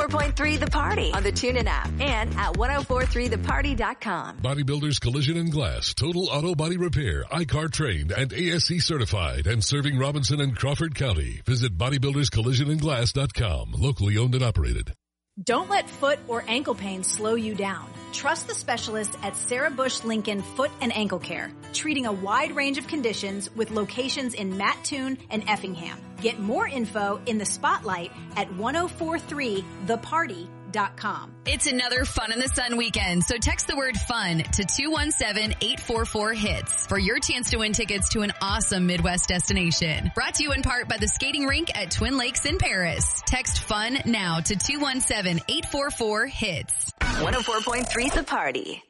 104.3 The Party on the TuneIn app and at 1043theparty.com. Bodybuilders Collision and Glass, total auto body repair, ICAR trained and ASC certified, and serving Robinson and Crawford County. Visit bodybuilderscollisionandglass.com. Locally owned and operated. Don't let foot or ankle pain slow you down. Trust the specialists at Sarah Bush Lincoln Foot and Ankle Care, treating a wide range of conditions with locations in Mattoon and Effingham. Get more info in the spotlight at 1043theparty.com. It's another Fun in the Sun weekend, so text the word FUN to 217-844-HITS for your chance to win tickets to an awesome Midwest destination. Brought to you in part by the skating rink at Twin Lakes in Paris. Text FUN now to 217-844-HITS. 104.3 The Party.